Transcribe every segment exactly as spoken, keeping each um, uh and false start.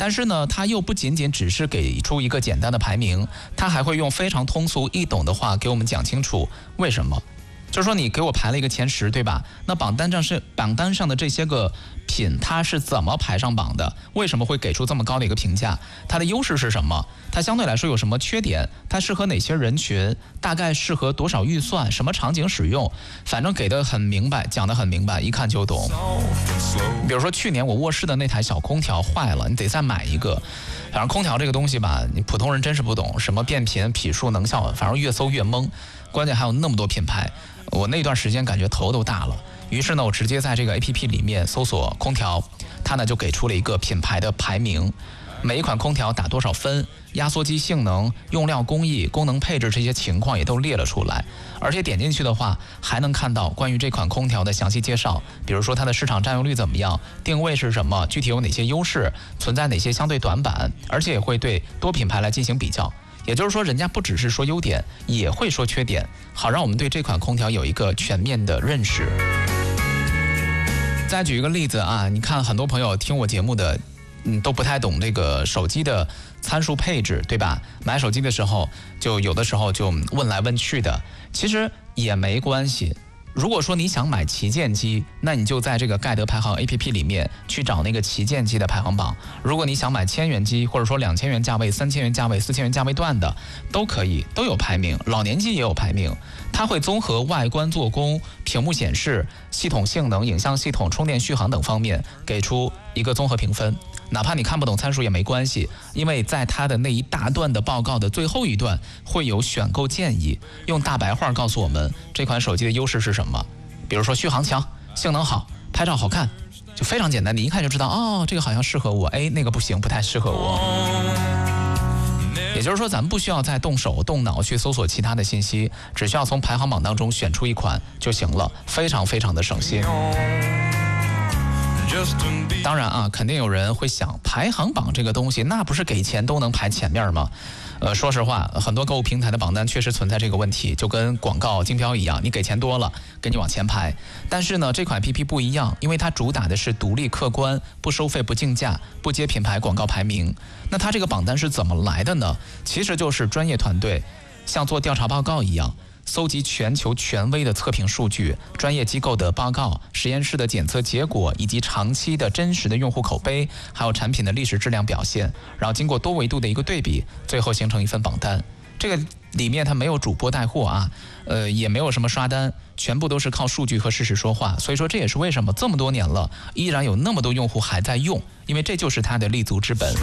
但是呢，它又不仅仅只是给出一个简单的排名，它还会用非常通俗易懂的话给我们讲清楚为什么。就是说你给我排了一个前十，对吧？那榜单上是榜单上的这些个品，它是怎么排上榜的？为什么会给出这么高的一个评价？它的优势是什么？它相对来说有什么缺点？它适合哪些人群？大概适合多少预算？什么场景使用？反正给得很明白，讲得很明白，一看就懂。比如说去年我卧室的那台小空调坏了，你得再买一个。反正空调这个东西吧，你普通人真是不懂，什么变频、匹数、能效，反正越搜越懵。关键还有那么多品牌。我那段时间感觉头都大了，于是呢，我直接在这个 A P P 里面搜索空调，它呢就给出了一个品牌的排名，每一款空调打多少分，压缩机性能、用料工艺、功能配置这些情况也都列了出来。而且点进去的话，还能看到关于这款空调的详细介绍，比如说它的市场占有率怎么样，定位是什么，具体有哪些优势，存在哪些相对短板，而且也会对多品牌来进行比较。也就是说，人家不只是说优点，也会说缺点，好让我们对这款空调有一个全面的认识。再举一个例子啊，你看很多朋友听我节目的，嗯，都不太懂这个手机的参数配置，对吧？买手机的时候，就有的时候就问来问去的，其实也没关系。如果说你想买旗舰机，那你就在这个盖德排行 A P P 里面去找那个旗舰机的排行榜。如果你想买千元机，或者说两千元价位、三千元价位、四千元价位段的，都可以，都有排名。老年机也有排名，它会综合外观、做工、屏幕显示、系统性能、影像系统、充电续航等方面，给出一个综合评分。哪怕你看不懂参数也没关系，因为在它的那一大段的报告的最后一段会有选购建议，用大白话告诉我们这款手机的优势是什么。比如说续航强、性能好、拍照好看，就非常简单，你一看就知道，哦，这个好像适合我，哎，那个不行，不太适合我。也就是说，咱们不需要再动手动脑去搜索其他的信息，只需要从排行榜当中选出一款就行了，非常非常的省心。当然啊，肯定有人会想，排行榜这个东西，那不是给钱都能排前面吗？呃，说实话，很多购物平台的榜单确实存在这个问题，就跟广告竞标一样，你给钱多了，给你往前排。但是呢，这款 A P P 不一样，因为它主打的是独立客观，不收费、不竞价、不接品牌广告排名。那它这个榜单是怎么来的呢？其实就是专业团队像做调查报告一样，搜集全球权威的测评数据、专业机构的报告、实验室的检测结果，以及长期的真实的用户口碑，还有产品的历史质量表现，然后经过多维度的一个对比，最后形成一份榜单。这个里面它没有主播带货啊，呃，也没有什么刷单，全部都是靠数据和事实说话。所以说这也是为什么这么多年了，依然有那么多用户还在用，因为这就是它的立足之本。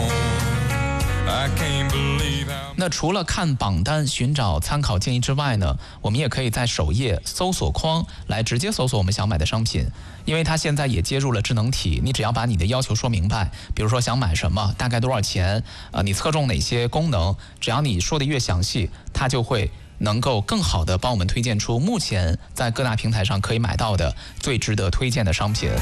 那除了看榜单寻找参考建议之外呢，我们也可以在首页搜索框来直接搜索我们想买的商品，因为它现在也接入了智能体，你只要把你的要求说明白，比如说想买什么，大概多少钱，呃，你侧重哪些功能，只要你说的越详细，它就会能够更好的帮我们推荐出目前在各大平台上可以买到的最值得推荐的商品。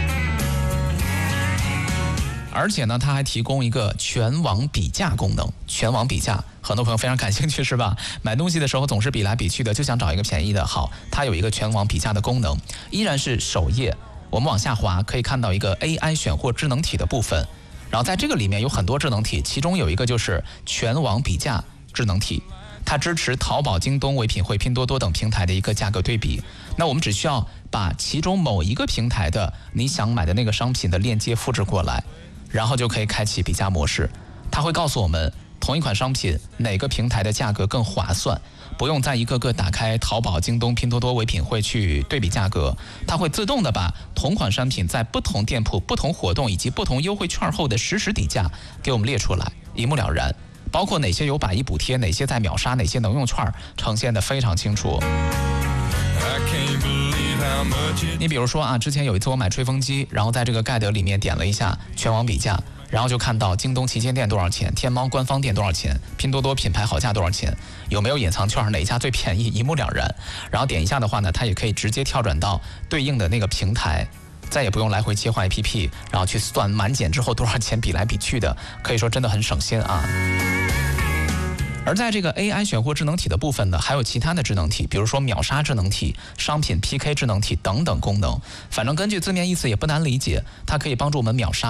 而且呢，它还提供一个全网比价功能。全网比价，很多朋友非常感兴趣，是吧？买东西的时候总是比来比去的，就想找一个便宜的。好，它有一个全网比价的功能，依然是首页，我们往下滑可以看到一个 A I 选货智能体的部分。然后在这个里面有很多智能体，其中有一个就是全网比价智能体，它支持淘宝、京东、唯品会、拼多多等平台的一个价格对比。那我们只需要把其中某一个平台的你想买的那个商品的链接复制过来，然后就可以开启比价模式。它会告诉我们同一款商品哪个平台的价格更划算，不用再一个个打开淘宝、京东、拼多多、唯品会去对比价格，它会自动的把同款商品在不同店铺、不同活动以及不同优惠券后的实时底价给我们列出来，一目了然。包括哪些有百亿补贴，哪些在秒杀，哪些能用券，呈现得非常清楚。你比如说啊，之前有一次我买吹风机，然后在这个盖德里面点了一下全网比价，然后就看到京东旗舰店多少钱，天猫官方店多少钱，拼多多品牌好价多少钱，有没有隐藏券，哪家最便宜，一目了然。然后点一下的话呢，它也可以直接跳转到对应的那个平台，再也不用来回切换 A P P， 然后去算满减之后多少钱，比来比去的，可以说真的很省心啊。而在这个 A I 选货智能体的部分呢，还有其他的智能体，比如说秒杀智能体、商品 P K 智能体等等功能。反正根据字面意思也不难理解，它可以帮助我们秒杀